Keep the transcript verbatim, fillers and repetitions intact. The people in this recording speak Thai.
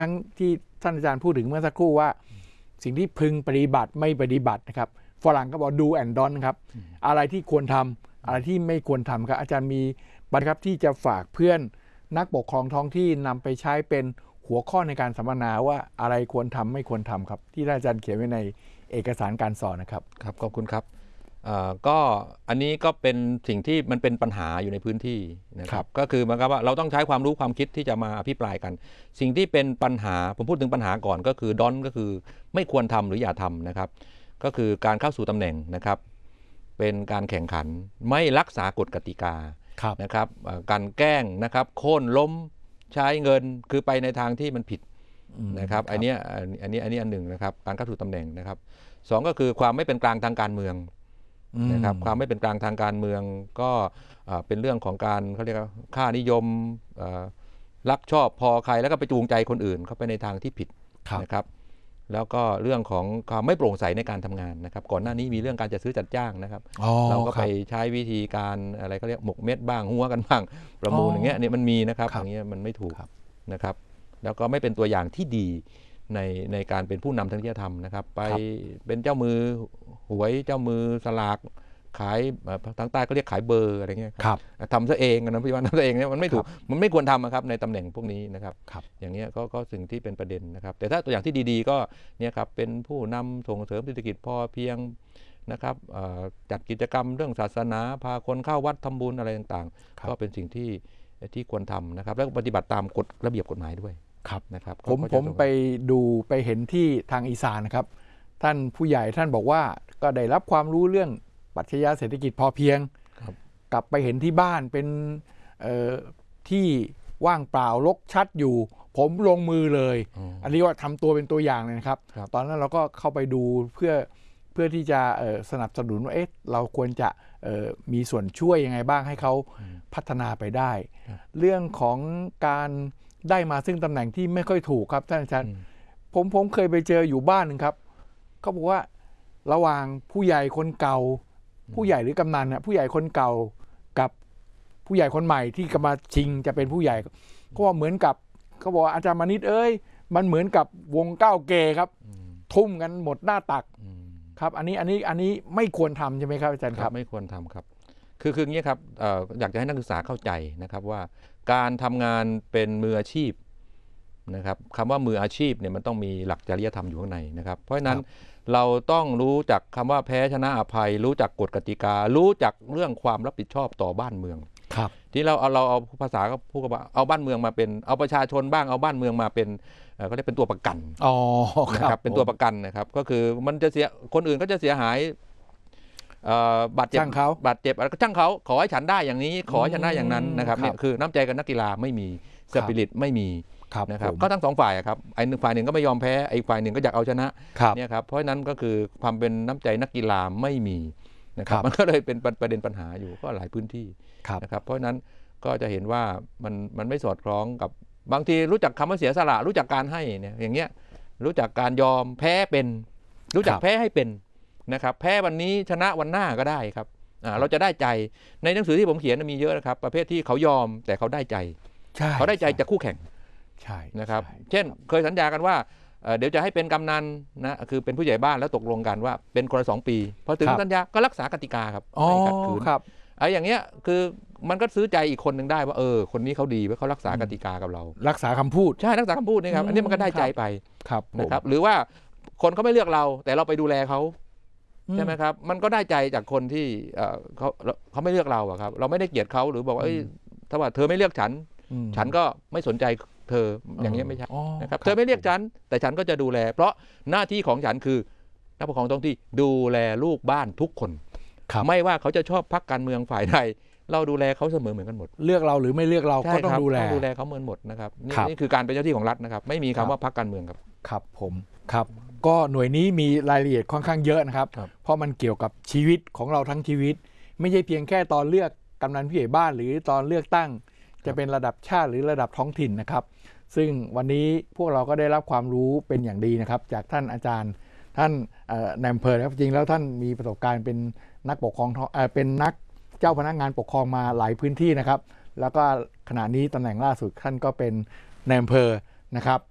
ทั้งที่ท่านอาจารย์พูดถึงเมื่อสักครู่ว่าสิ่งที่พึงปฏิบัติไม่ปฏิบัตินะครับฝรั่งก็บอก do and don't ครับอะไรที่ควรทำอะไรที่ไม่ควรทำครับอาจารย์มีบัตรครับที่จะฝากเพื่อนนักปกครองท้องที่นำไปใช้เป็นหัวข้อในการสัมมนาว่าอะไรควรทำไม่ควรทำครับที่ท่านอาจารย์เขียนไว้ในเอกสารการสอนนะครับครับขอบคุณครับก็อันนี้ก็เป็นสิ่งที่มันเป็นปัญหาอยู่ในพื้นที่นะครับก็คือมันก็ว่าเราต้องใช้ความรู้ความคิดที่จะมาอภิปรายกันสิ่งที่เป็นปัญหาผมพูดถึงปัญหาก่อนก็คือดอนก็คือไม่ควรทำหรืออย่าทำนะครับก็คือการเข้าสู่ตำแหน่งนะครับเป็นการแข่งขันไม่รักษากฎกติกานะครับการแกล้งนะครับโค่นล้มใช้เงินคือไปในทางที่มันผิดนะครับอันนี้อันนี้อันนี้อันหนึ่งนะครับการเข้าสู่ตำแหน่งนะครับสองก็คือความไม่เป็นกลางทางการเมืองนะครับความไม่เป็นกลางทางการเมืองก็เป็นเรื่องของการเขาเรียกว่าค่านิยมรักชอบพอใครแล้วก็ไปจูงใจคนอื่นเข้าไปในทางที่ผิดนะครับแล้วก็เรื่องของความไม่โปร่งใสในการทำงานนะครับก่อนหน้านี้มีเรื่องการจัดซื้อจัดจ้างนะครับเราก็ไปใช้วิธีการอะไรเขาเรียกหมกเม็ดบ้างหัวกันบ้างประมูลอย่างเงี้ยเนี่ยมันมีนะครับอย่างเงี้ยมันไม่ถูกนะครับแล้วก็ไม่เป็นตัวอย่างที่ดีในในการเป็นผู้นำทางจริยธรรมนะครับไปเป็นเจ้ามือหวยเจ้ามือสลากขายทางใต้ก็เรียกขายเบอร์อะไรเงี้ยครับทำซะเองนะพี่ว่าทำซะเองเนี่ยมันไม่ถูกมันไม่ควรทำนะครับในตำแหน่งพวกนี้นะครับอย่างเงี้ยก็ก็สิ่งที่เป็นประเด็นนะครับแต่ถ้าตัวอย่างที่ดีๆก็เนี่ยครับเป็นผู้นำส่งเสริมเศรษฐกิจพอเพียงนะครับจัดกิจกรรมเรื่องศาสนาพาคนเข้าวัดทำบุญอะไรต่างๆก็เป็นสิ่งที่ที่ควรทำนะครับแล้วปฏิบัติตามกฎระเบียบกฎหมายด้วยครับนะครับผมผมไปดูไปเห็นที่ทางอีสานนะครับท่านผู้ใหญ่ท่านบอกว่าก็ได้รับความรู้เรื่องปรัชญาเศรษฐกิจพอเพียงกลับไปเห็นที่บ้านเป็นที่ว่างเปล่ารกชัดอยู่ผมลงมือเลยอันนี้ว่าทำตัวเป็นตัวอย่างเลยนะครับตอนนั้นเราก็เข้าไปดูเพื่อเพื่อที่จะสนับสนุนว่าเอ๊ะเราควรจะมีส่วนช่วยยังไงบ้างให้เขาพัฒนาไปได้เรื่องของการได้มาซึ่งตำแหน่งที่ไม่ค่อยถูกครับท่านอาจารย์ผมผมเคยไปเจออยู่บ้านหนึ่งครับเขาบอกว่าระหว่างผู้ใหญ่คนเก่าผู้ใหญ่หรือกำนันนะผู้ใหญ่คนเก่ากับผู้ใหญ่คนใหม่ที่กำลังชิงจะเป็นผู้ใหญ่เขาบอกเหมือนกับเขาบอกอาจารย์มณิษฐ์เอ้ยมันเหมือนกับวงเก้าเกย์ครับทุ่มกันหมดหน้าตักครับอันนี้อันนี้อันนี้ไม่ควรทำใช่ไหมครับอาจารย์ครับไม่ควรทำครับคือคืออย่างนี้ครับอยากจะให้นักศึกษาเข้าใจนะครับว่าการทำงานเป็นมืออาชีพนะครับคำว่ามืออาชีพเนี่ยมันต้องมีหลักจริยธรรมอยู่ข้างในนะครับเพราะฉะนั้นเราต้องรู้จักคำว่าแพ้ชนะอภัยรู้จักกฎกติการู้จักเรื่องความรับผิดชอบต่อบ้านเมืองครับที่เราเอาเราเอาภาษาก็พูดกันว่าเอาบ้านเมืองมาเป็นเอาประชาชนบ้างเอาบ้านเมืองมาเป็นเขาเรียกเป็นตัวประกันอ๋อนะครับเป็นตัวประกันนะครับก็คือมันจะเสียคนอื่นก็จะเสียหายบาดเจ็บบาดเจ็บอะไรก็ช่างเขาขอให้ฉันได้อย่างนี้ขอให้ฉันได้อย่างนั้นนะครับเนี่ยคือน้ำใจกับนักกีฬาไม่มีสปิริตไม่มีนะครับก็ทั้งสองฝ่ายครับไอ้หนึ่งฝ่ายหนึ่งก็ไม่ยอมแพ้ไอ้ฝ่ายหนึ่งก็อยากเอาชนะเนี่ยครับเพราะฉะนั้นก็คือความเป็นน้ำใจนักกีฬาไม่มีนะครับมันก็เลยเป็นประเด็นปัญหาอยู่ก็หลายพื้นที่นะครับเพราะฉะนั้นก็จะเห็นว่ามันมันไม่สอดคล้องกับบางทีรู้จักคำว่าเสียสละรู้จักการให้เนี่ยอย่างเงี้ยรู้จักการยอมแพ้เป็นรู้จักแพ้ให้เป็นนะครับแพ้วันนี้ชนะวันหน้าก็ได้ครับเราจะได้ใจในหนังสือที่ผมเขียนมีเยอะนะครับประเภทที่เขายอมแต่เขาได้ใจเขาได้ใจจากคู่แข่งใช่นะครับเช่นเคยสัญญากันว่าเดี๋ยวจะให้เป็นกำนันนะคือเป็นผู้ใหญ่บ้านแล้วตกลงกันว่าเป็นคนละสองปีพอถึงสัญญาก็รักษากติกาครับไม่ขัดขืนไอ้อย่างเงี้ยคือมันก็ซื้อใจอีกคนหนึ่งได้ว่าเออคนนี้เขาดีว่าเขารักษากติกากับเรารักษาคำพูดใช่รักษาคำพูดนี่ครับอันนี้มันก็ได้ใจไปนะครับหรือว่าคนเขาไม่เลือกเราแต่เราไปดูแลเขาใช่ไหมครับมันก็ได้ใจจากคนที่เขาเขาไม่เลือกเราอะครับเราไม่ได้เกลียดเขาหรือบอกว่าถ้าว่าเธอไม่เลือกฉันฉันก็ไม่สนใจเธออย่างนี้ไม่ใช่นะครับเธอไม่เรียกฉันแต่ฉันก็จะดูแลเพราะหน้าที่ของฉันคือนักปกครองท้องที่ดูแลลูกบ้านทุกคนไม่ว่าเขาจะชอบพรรคการเมืองฝ่ายใดเราดูแลเขาเสมอเหมือนกันหมดเลือกเราหรือไม่เลือกเราก็ต้องดูแลต้องดูแลเขาเหมือนหมดนะครับนี่คือการเป็นเจ้าที่ของรัฐนะครับไม่มีคำว่าพรรคการเมืองครับครับผมครับก็หน่วยนี้มีรายละเอียดค่อนข้างเยอะนะครับเพราะมันเกี่ยวกับชีวิตของเราทั้งชีวิตไม่ใช่เพียงแค่ตอนเลือกกำนันผู้ใหญ่บ้านหรือตอนเลือกตั้งจะเป็นระดับชาติหรือระดับท้องถิ่นนะครับซึ่งวันนี้พวกเราก็ได้รับความรู้เป็นอย่างดีนะครับจากท่านอาจารย์ท่านนายอำเภอครับจริงแล้วท่านมีประสบการณ์เป็นนักปกครองเป็นนักเจ้าพนักงานปกครองมาหลายพื้นที่นะครับแล้วก็ขณะนี้ตำแหน่งล่าสุดท่านก็เป็นนายอำเภอนะครับ